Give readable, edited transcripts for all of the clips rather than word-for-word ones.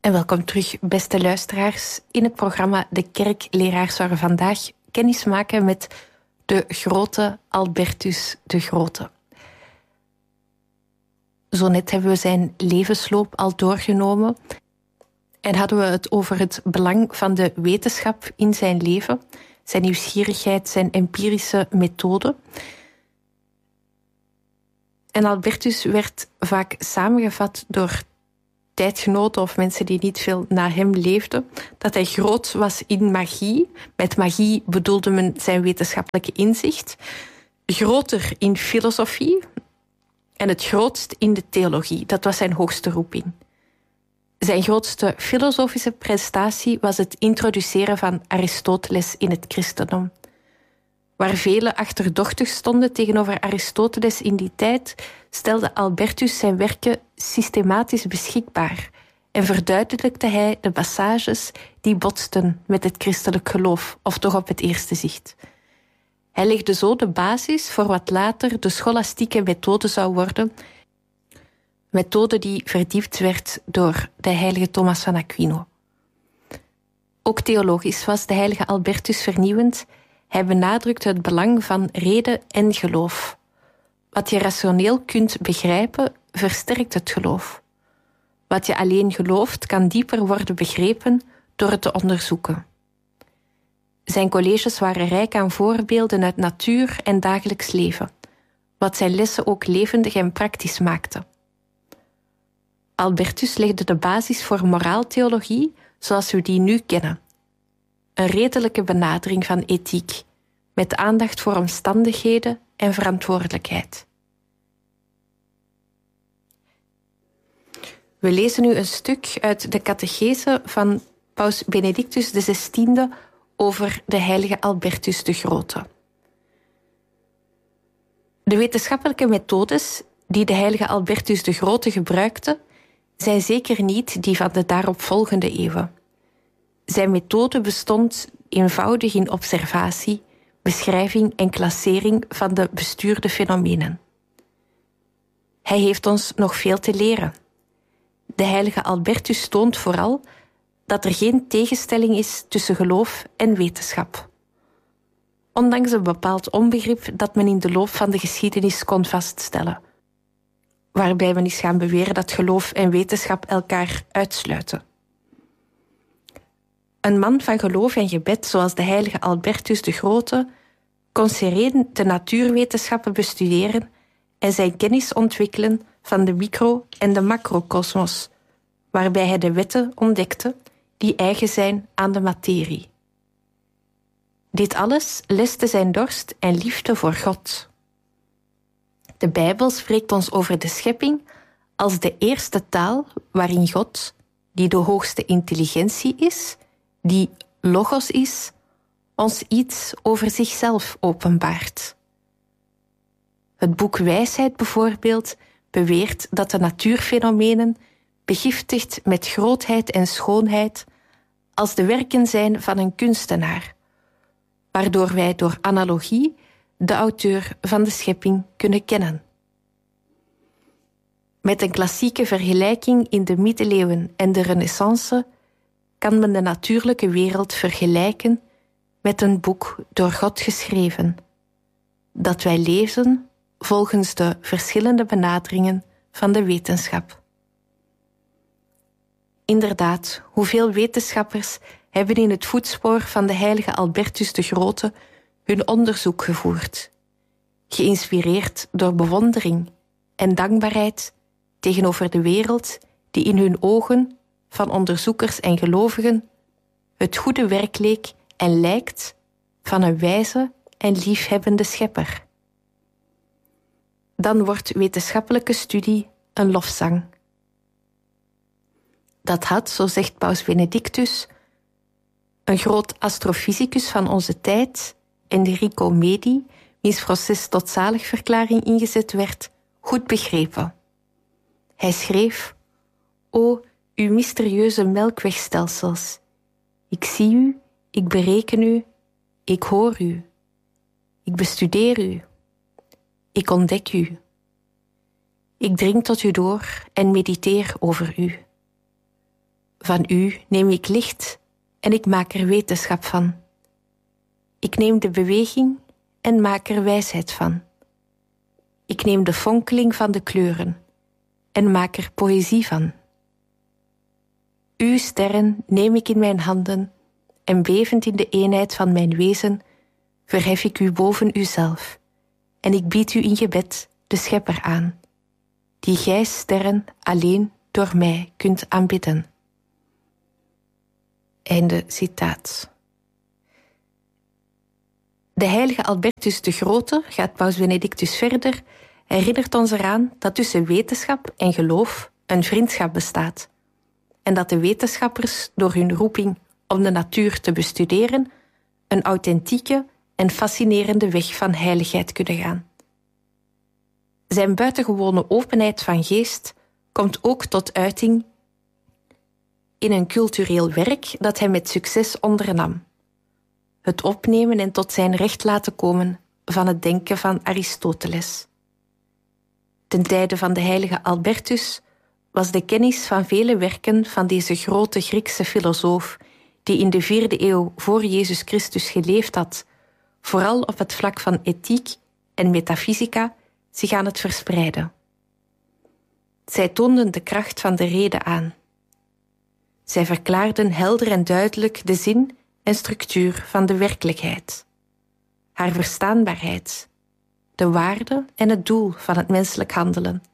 En welkom terug, beste luisteraars. In het programma De Kerkleraars waar we vandaag kennis maken met de grote Albertus de Grote. Zo net hebben we zijn levensloop al doorgenomen en hadden we het over het belang van de wetenschap in zijn leven, zijn nieuwsgierigheid, zijn empirische methode. En Albertus werd vaak samengevat door tijdgenoten of mensen die niet veel na hem leefden, dat hij groot was in magie. Met magie bedoelde men zijn wetenschappelijke inzicht. Groter in filosofie en het grootst in de theologie. Dat was zijn hoogste roeping. Zijn grootste filosofische prestatie was het introduceren van Aristoteles in het christendom. Waar velen achterdochtig stonden tegenover Aristoteles in die tijd, stelde Albertus zijn werken systematisch beschikbaar en verduidelijkte hij de passages die botsten met het christelijk geloof, of toch op het eerste zicht. Hij legde zo de basis voor wat later de scholastieke methode zou worden, methode die verdiept werd door de heilige Thomas van Aquino. Ook theologisch was de heilige Albertus vernieuwend. Hij benadrukte het belang van reden en geloof. Wat je rationeel kunt begrijpen, versterkt het geloof. Wat je alleen gelooft, kan dieper worden begrepen door het te onderzoeken. Zijn colleges waren rijk aan voorbeelden uit natuur en dagelijks leven, wat zijn lessen ook levendig en praktisch maakte. Albertus legde de basis voor moraaltheologie zoals we die nu kennen. Een redelijke benadering van ethiek, met aandacht voor omstandigheden en verantwoordelijkheid. We lezen nu een stuk uit de catechese van Paus Benedictus XVI over de heilige Albertus de Grote. De wetenschappelijke methodes die de heilige Albertus de Grote gebruikte, zijn zeker niet die van de daaropvolgende eeuwen. Zijn methode bestond eenvoudig in observatie, beschrijving en klassering van de bestuurde fenomenen. Hij heeft ons nog veel te leren. De heilige Albertus toont vooral dat er geen tegenstelling is tussen geloof en wetenschap. Ondanks een bepaald onbegrip dat men in de loop van de geschiedenis kon vaststellen, waarbij men is gaan beweren dat geloof en wetenschap elkaar uitsluiten. Een man van geloof en gebed zoals de heilige Albertus de Grote kon sereen de natuurwetenschappen bestuderen en zijn kennis ontwikkelen van de micro- en de macrokosmos, waarbij hij de wetten ontdekte die eigen zijn aan de materie. Dit alles leste zijn dorst en liefde voor God. De Bijbel spreekt ons over de schepping als de eerste taal waarin God, die de hoogste intelligentie is, die logos is, ons iets over zichzelf openbaart. Het boek Wijsheid bijvoorbeeld beweert dat de natuurfenomenen, begiftigd met grootheid en schoonheid, als de werken zijn van een kunstenaar, waardoor wij door analogie de auteur van de schepping kunnen kennen. Met een klassieke vergelijking in de middeleeuwen en de Renaissance kan men de natuurlijke wereld vergelijken met een boek door God geschreven, dat wij lezen volgens de verschillende benaderingen van de wetenschap. Inderdaad, hoeveel wetenschappers hebben in het voetspoor van de heilige Albertus de Grote hun onderzoek gevoerd, geïnspireerd door bewondering en dankbaarheid tegenover de wereld die in hun ogen van onderzoekers en gelovigen het goede werk leek en lijkt van een wijze en liefhebbende schepper. Dan wordt wetenschappelijke studie een lofzang. Dat had, zo zegt Paus Benedictus, een groot astrofysicus van onze tijd, Enrico Medi, wiens proces tot zaligverklaring ingezet werd, goed begrepen. Hij schreef: O, uw mysterieuze melkwegstelsels, ik zie u, ik bereken u, ik hoor u, ik bestudeer u, ik ontdek u. Ik dring tot u door en mediteer over u. Van u neem ik licht en ik maak er wetenschap van. Ik neem de beweging en maak er wijsheid van. Ik neem de fonkeling van de kleuren en maak er poëzie van. Uw sterren neem ik in mijn handen en bevend in de eenheid van mijn wezen verhef ik u boven uzelf en ik bied u in gebed de Schepper aan, die gij sterren alleen door mij kunt aanbidden. Einde citaat. De heilige Albertus de Grote, gaat paus Benedictus verder, herinnert ons eraan dat tussen wetenschap en geloof een vriendschap bestaat en dat de wetenschappers door hun roeping om de natuur te bestuderen een authentieke en fascinerende weg van heiligheid kunnen gaan. Zijn buitengewone openheid van geest komt ook tot uiting in een cultureel werk dat hij met succes ondernam: het opnemen en tot zijn recht laten komen van het denken van Aristoteles. Ten tijde van de heilige Albertus was de kennis van vele werken van deze grote Griekse filosoof, die in de 4e eeuw voor Jezus Christus geleefd had, vooral op het vlak van ethiek en metafysica, zich aan het verspreiden. Zij toonden de kracht van de rede aan. Zij verklaarden helder en duidelijk de zin en structuur van de werkelijkheid, haar verstaanbaarheid, de waarde en het doel van het menselijk handelen.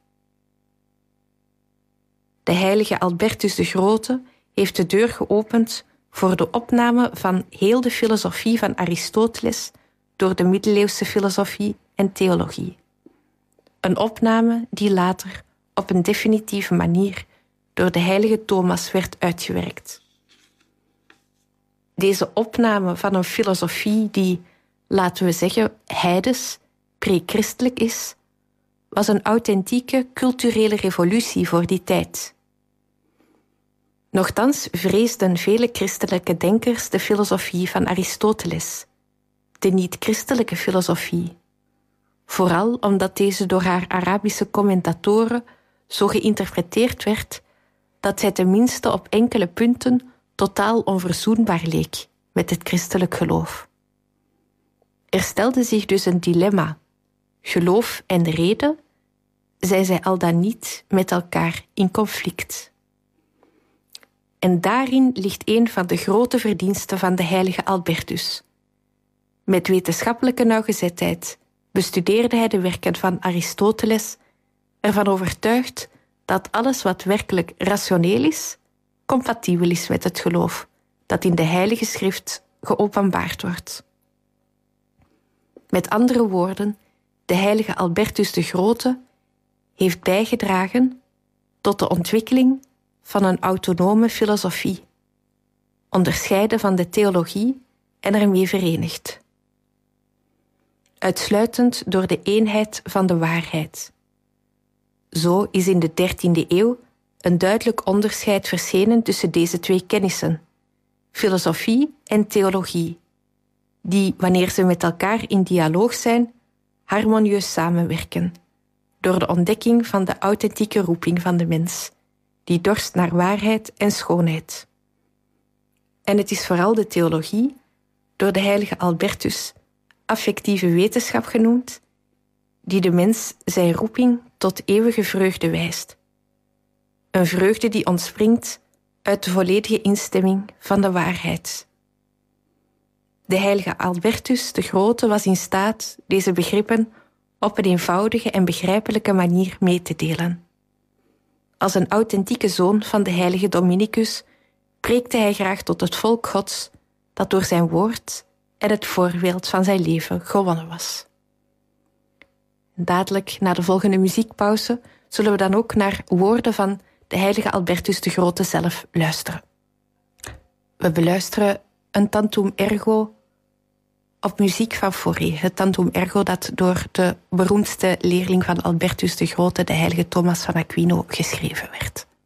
De heilige Albertus de Grote heeft de deur geopend voor de opname van heel de filosofie van Aristoteles door de middeleeuwse filosofie en theologie. Een opname die later op een definitieve manier door de heilige Thomas werd uitgewerkt. Deze opname van een filosofie die, laten we zeggen, heidens, pre-christelijk is, was een authentieke culturele revolutie voor die tijd. Nochtans vreesden vele christelijke denkers de filosofie van Aristoteles, de niet-christelijke filosofie, vooral omdat deze door haar Arabische commentatoren zo geïnterpreteerd werd dat zij tenminste op enkele punten totaal onverzoenbaar leek met het christelijk geloof. Er stelde zich dus een dilemma: geloof en reden, zijn zij al dan niet met elkaar in conflict? En daarin ligt een van de grote verdiensten van de heilige Albertus. Met wetenschappelijke nauwgezetheid bestudeerde hij de werken van Aristoteles, ervan overtuigd dat alles wat werkelijk rationeel is, compatibel is met het geloof dat in de Heilige Schrift geopenbaard wordt. Met andere woorden, de heilige Albertus de Grote heeft bijgedragen tot de ontwikkeling van een autonome filosofie, onderscheiden van de theologie en ermee verenigd. Uitsluitend door de eenheid van de waarheid. Zo is in de 13e eeuw een duidelijk onderscheid verschenen tussen deze twee kennissen, filosofie en theologie, die, wanneer ze met elkaar in dialoog zijn, harmonieus samenwerken, door de ontdekking van de authentieke roeping van de mens, die dorst naar waarheid en schoonheid. En het is vooral de theologie, door de heilige Albertus affectieve wetenschap genoemd, die de mens zijn roeping tot eeuwige vreugde wijst. Een vreugde die ontspringt uit de volledige instemming van de waarheid. De heilige Albertus de Grote was in staat deze begrippen op een eenvoudige en begrijpelijke manier mee te delen. Als een authentieke zoon van de heilige Dominicus preekte hij graag tot het volk Gods dat door zijn woord en het voorbeeld van zijn leven gewonnen was. Dadelijk, na de volgende muziekpauze, zullen we dan ook naar woorden van de heilige Albertus de Grote zelf luisteren. We beluisteren een tantum ergo op muziek van Fauré. Het tantum ergo dat door de beroemdste leerling van Albertus de Grote, de heilige Thomas van Aquino, geschreven werd.